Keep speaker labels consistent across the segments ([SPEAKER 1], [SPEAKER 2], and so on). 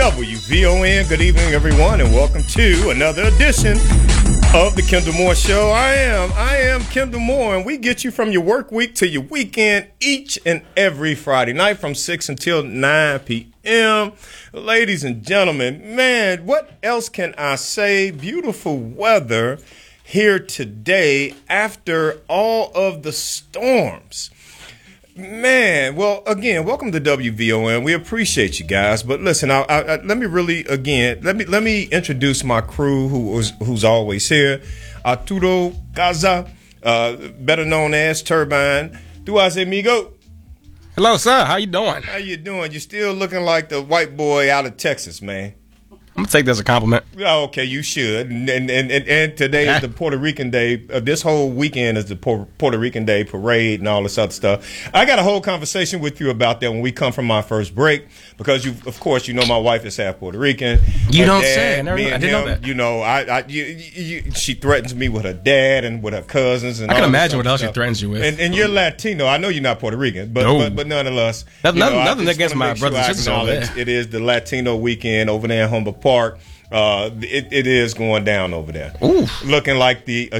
[SPEAKER 1] WVON. Good evening, everyone, and welcome to another edition of the Kendall Moore Show. I am Kendall Moore, and we get you from your work week to your weekend each and every Friday night from 6 until 9 p.m. Ladies and gentlemen, man, what else can I say? Beautiful weather here today after all of the storms. Man, well, again, welcome to WVON. We appreciate you guys, but listen, let me introduce my crew who's always here. Arturo Gaza, better known as Turbine. Tu haces, amigo?
[SPEAKER 2] Hello, sir. How you doing?
[SPEAKER 1] How you doing? You still looking like the white boy out of Texas, man.
[SPEAKER 2] I'm gonna take that as a compliment.
[SPEAKER 1] Oh, okay, you should. And today is the Puerto Rican Day. This whole weekend is the Puerto Rican Day parade and all this other stuff. I got a whole conversation with you about that when we come from my first break, because of course, my wife is half Puerto Rican.
[SPEAKER 2] You don't
[SPEAKER 1] dad,
[SPEAKER 2] say. I didn't know that.
[SPEAKER 1] She threatens me with her dad and with her cousins. And
[SPEAKER 2] I can
[SPEAKER 1] all
[SPEAKER 2] imagine what else
[SPEAKER 1] stuff.
[SPEAKER 2] she threatens you with.
[SPEAKER 1] And you're Latino. I know you're not Puerto Rican, but
[SPEAKER 2] No.
[SPEAKER 1] but nonetheless,
[SPEAKER 2] nothing against my brothers and sisters over there.
[SPEAKER 1] It is the Latino weekend over there in Humboldt Park. It is going down over there.
[SPEAKER 2] Oof.
[SPEAKER 1] Looking like the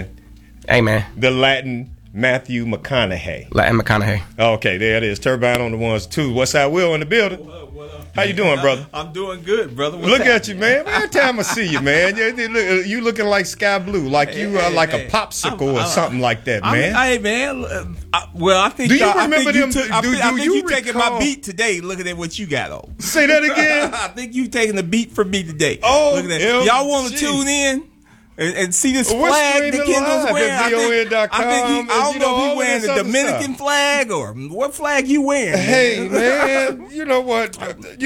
[SPEAKER 1] Latin Matthew McConaughey.
[SPEAKER 2] Latin McConaughey.
[SPEAKER 1] Okay, there it is. Turbine on the ones too. Westside Will in the building.
[SPEAKER 3] What up?
[SPEAKER 1] How you doing, brother?
[SPEAKER 3] I'm doing good, brother.
[SPEAKER 1] Look at you, man. Every time I see you, man, you looking like sky blue, like you are like a popsicle or something like that, man.
[SPEAKER 3] Hey, man. I think.
[SPEAKER 1] Do you remember them?
[SPEAKER 3] I think
[SPEAKER 1] you
[SPEAKER 3] you taking
[SPEAKER 1] recall-
[SPEAKER 3] my beat today. Looking at what you got on.
[SPEAKER 1] Say that again.
[SPEAKER 3] I think you taking the beat from me today.
[SPEAKER 1] Oh,
[SPEAKER 3] look at that. Y'all want to tune in and see this flag that Kendall's wearing? I don't know if he wearing the Dominican flag or what flag you wearing.
[SPEAKER 1] Hey, man, you know what?
[SPEAKER 3] But you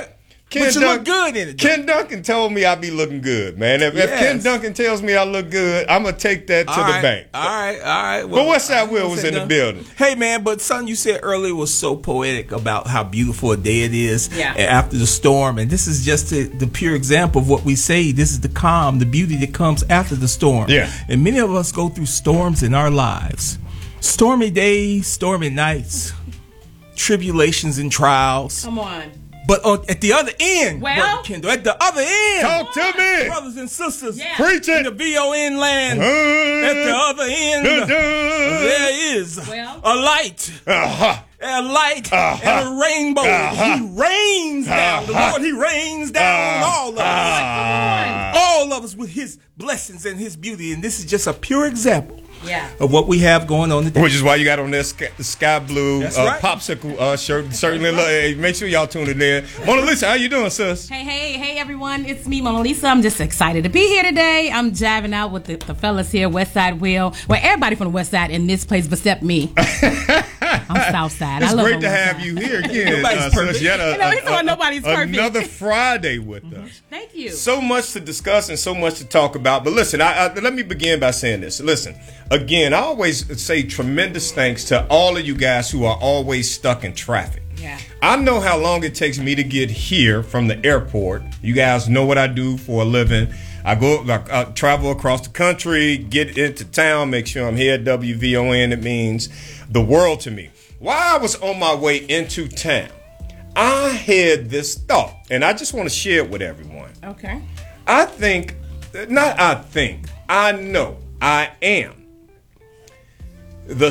[SPEAKER 3] look good in it.
[SPEAKER 1] Ken Duncan told me I be looking good, man. If Ken Duncan tells me I look good, I'm going to take that to the bank.
[SPEAKER 3] All right.
[SPEAKER 1] Well, Westside Will was in the building.
[SPEAKER 3] Hey, man, but something you said earlier was so poetic about how beautiful a day it is after the storm. And this is just the pure example of what we say. This is the calm, the beauty that comes after the storm. Yeah. And many of us go through storms in our lives. Stormy days, stormy nights, tribulations and trials.
[SPEAKER 4] Come on.
[SPEAKER 3] But at the other end,
[SPEAKER 4] well,
[SPEAKER 3] Kendall, at the other end,
[SPEAKER 1] talk to me,
[SPEAKER 3] brothers and sisters,
[SPEAKER 1] preach it
[SPEAKER 3] in the VON land. At the other end, there is a light, a light, and a rainbow. He rains down. The Lord, He rains down on all of us, all of us with His blessings and His beauty. And this is just a pure example. Of what we have going on today.
[SPEAKER 1] Which is why you got on this sky blue popsicle shirt. Certainly, make sure y'all tune in. Mona Lisa, how you doing, sis?
[SPEAKER 4] Hey, everyone. It's me, Mona Lisa. I'm just excited to be here today. I'm jiving out with the fellas here, Westside Will. Well, everybody from the West Side in this place except me. I'm Southside.
[SPEAKER 1] It's great to have you here again.
[SPEAKER 3] Nobody's perfect.
[SPEAKER 4] Nobody's perfect.
[SPEAKER 1] Another Friday with us.
[SPEAKER 4] Thank you.
[SPEAKER 1] So much to discuss and so much to talk about. But listen, let me begin by saying this. Listen, again, I always say tremendous thanks to all of you guys who are always stuck in traffic.
[SPEAKER 4] Yeah.
[SPEAKER 1] I know how long it takes me to get here from the airport. You guys know what I do for a living. I travel across the country, get into town, make sure I'm here at WVON. It means the world to me. While I was on my way into town, I had this thought, and I just want to share it with everyone.
[SPEAKER 4] Okay.
[SPEAKER 1] I know I am the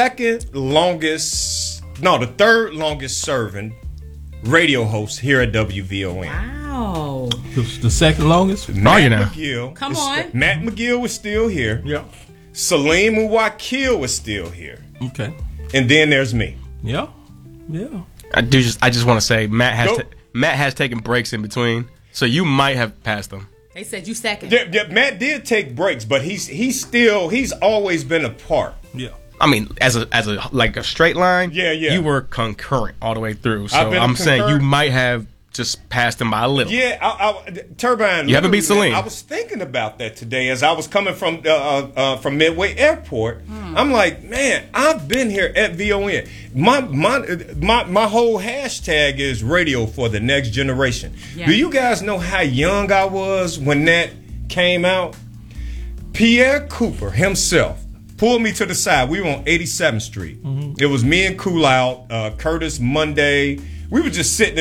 [SPEAKER 1] third longest serving radio host here at WVON.
[SPEAKER 4] Wow.
[SPEAKER 3] The second longest?
[SPEAKER 1] Matt McGill.
[SPEAKER 4] Come on.
[SPEAKER 1] Matt McGill was still here.
[SPEAKER 3] Yeah.
[SPEAKER 1] Salim Muwakil was still here.
[SPEAKER 3] Okay.
[SPEAKER 1] And then there's me.
[SPEAKER 3] Yeah.
[SPEAKER 2] I just want to say Matt has taken breaks in between, so you might have passed him.
[SPEAKER 4] They said you second.
[SPEAKER 1] Yeah, Matt did take breaks, but he's always been a part.
[SPEAKER 3] Yeah.
[SPEAKER 2] I mean, as a straight line,
[SPEAKER 1] you
[SPEAKER 2] were concurrent all the way through. So I'm saying you might have just passed him by a little.
[SPEAKER 1] Yeah, Turbine.
[SPEAKER 2] You haven't beat Salim.
[SPEAKER 1] I was thinking about that today as I was coming from Midway Airport. I'm like, man, I've been here at VON. My whole hashtag is radio for the next generation. Yeah. Do you guys know how young I was when that came out? Pierre Cooper himself pulled me to the side. We were on 87th Street. It was me and Cool Out, Curtis Monday. We were just sitting